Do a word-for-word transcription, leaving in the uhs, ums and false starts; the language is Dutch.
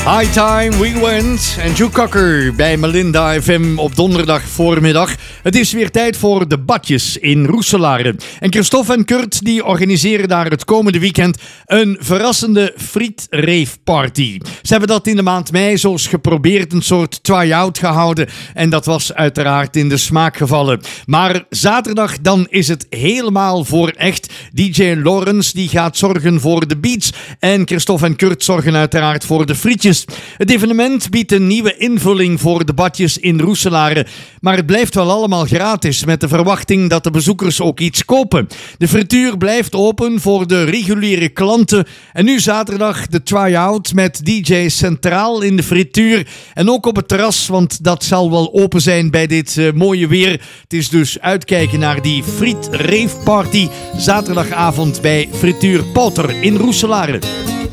High Time, We Went en Joe Cocker bij Melinda F M op donderdag voormiddag. Het is weer tijd voor de badjes in Roeselare. En Christophe en Kurt die organiseren daar het komende weekend een verrassende friet-rave-party. Ze hebben dat in de maand mei zoals geprobeerd een soort try-out gehouden. En dat was uiteraard in de smaak gevallen. Maar zaterdag dan is het helemaal voor echt. D J Lawrence die gaat zorgen voor de beats. En Christophe en Kurt zorgen uiteraard voor de frietjes. Het evenement biedt een nieuwe invulling voor de badjes in Roeselare. Maar het blijft wel allemaal gratis met de verwachting dat de bezoekers ook iets kopen. De frituur blijft open voor de reguliere klanten. En nu zaterdag de try-out met D J centraal in de frituur. En ook op het terras, want dat zal wel open zijn bij dit uh, mooie weer. Het is dus uitkijken naar die friet-rave party zaterdagavond bij Frituur Potter in Roeselare.